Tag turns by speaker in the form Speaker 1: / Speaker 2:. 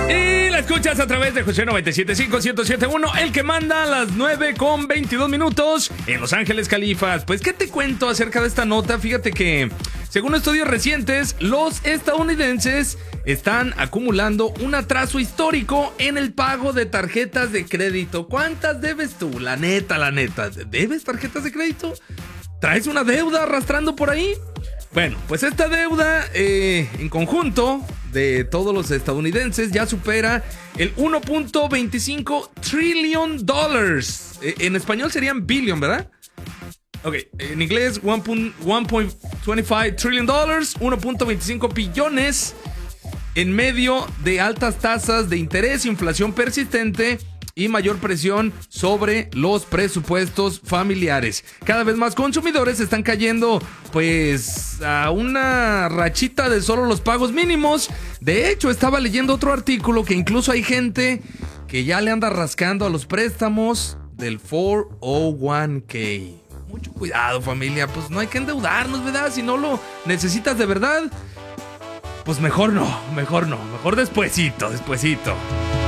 Speaker 1: Y la escuchas a través de José 97.5, el que manda a las 9:22 en Los Ángeles, Califas. Pues, ¿qué te cuento acerca de esta nota? Fíjate que, según estudios recientes, los estadounidenses están acumulando un atraso histórico en el pago de tarjetas de crédito. ¿Cuántas debes tú? La neta. ¿Debes tarjetas de crédito? ¿Traes una deuda arrastrando por ahí? Bueno, pues esta deuda en conjunto de todos los estadounidenses ya supera el 1.25 trillion dollars. En español serían billion, ¿verdad? Ok, en inglés 1.25 trillion dollars, 1.25 billones, en medio de altas tasas de interés, inflación persistente y mayor presión sobre los presupuestos familiares. Cada vez más consumidores están cayendo pues a una rachita de solo los pagos mínimos. De hecho, estaba leyendo otro artículo que incluso hay gente que ya le anda rascando a los préstamos del 401k. Mucho cuidado, familia, pues no hay que endeudarnos, ¿verdad? Si no lo necesitas de verdad, pues mejor despuesito.